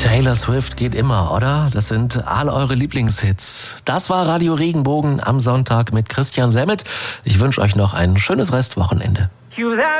Taylor Swift geht immer, oder? Das sind all eure Lieblingshits. Das war Radio Regenbogen am Sonntag mit Christian Semmet. Ich wünsche euch noch ein schönes Restwochenende.